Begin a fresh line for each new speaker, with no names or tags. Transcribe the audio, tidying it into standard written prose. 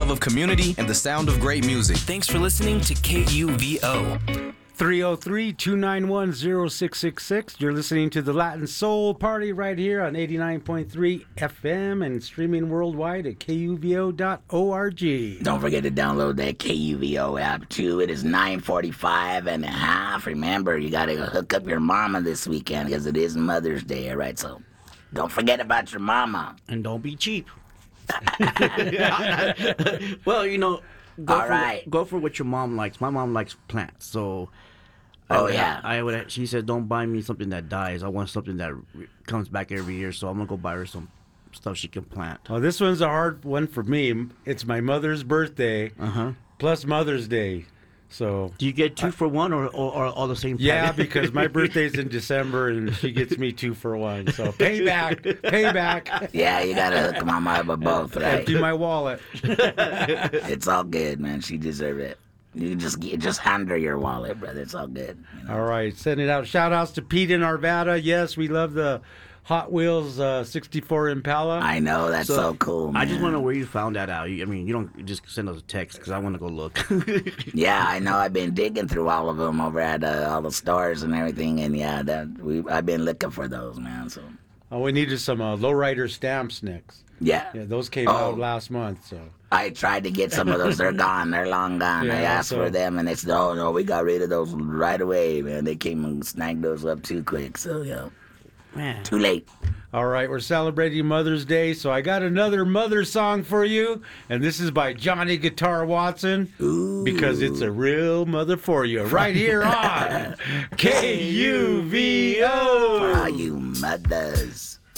love of community, and the sound of great music. Thanks for listening to KUVO.
303-291-0666. You're listening to the Latin Soul Party right here on 89.3 FM and streaming worldwide at KUVO.org.
Don't forget to download that KUVO app, too. It is 9:45 and a half. Remember, you got to hook up your mama this weekend because it is Mother's Day, all right? So don't forget about your mama.
And don't be cheap. Well, go for what your mom likes. My mom likes plants, so... She said, don't buy me something that dies. I want something that comes back every year, so I'm going to go buy her some stuff she can plant.
Oh, this one's a hard one for me. It's my mother's birthday plus Mother's Day. So
do you get 2 for 1 or all the same time?
Yeah, because my birthday's in December and she gets me 2 for 1. So payback.
Yeah, you got to hook mama up with both, right?
Empty my wallet.
It's all good, man. She deserves it. You just hand her your wallet, brother. It's all good.
All right, send it out. Shout outs to Pete in Arvada. Yes, we love the Hot Wheels 64 Impala.
I know, that's so cool, man.
I just want to know where you found that out. You don't just send us a text because I want to go look.
Yeah, I know. I've been digging through all of them over at all the stores and everything, and I've been looking for those, man. So.
Oh, we needed some lowrider stamps next.
Yeah,
those came out last month. So
I tried to get some of those. They're gone. They're long gone.
Yeah,
I asked for them, and it's no, we got rid of those right away, man. They came and snagged those up too quick. So
man,
too late.
All right, we're celebrating Mother's Day, so I got another mother song for you, and this is by Johnny Guitar Watson.
Ooh.
Because it's a real mother for you, right here on KUVO.
For all you mothers.